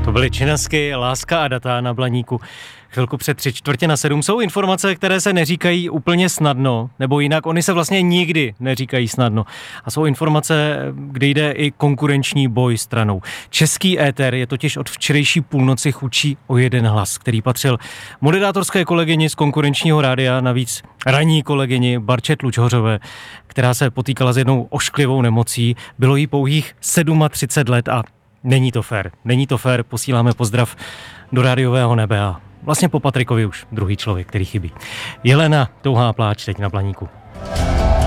To byly Činasky, Láska a data na Blaníku. Chvilku před 6:45 jsou informace, které se neříkají úplně snadno, nebo jinak oni se vlastně nikdy neříkají snadno. A jsou informace, kde jde i konkurenční boj stranou. Český éter je totiž od včerejší půlnoci chudší o jeden hlas, který patřil moderátorské kolegyni z konkurenčního rádia, navíc ranní kolegyni Barče Tlučhořové, která se potýkala s jednou ošklivou nemocí. Bylo jí pouhých 37 let a není to fér. Není to fér, posíláme pozdrav do rádiového nebe a vlastně po Patrikovi už druhý člověk, který chybí. Jelena Touhá pláč teď na Blaníku.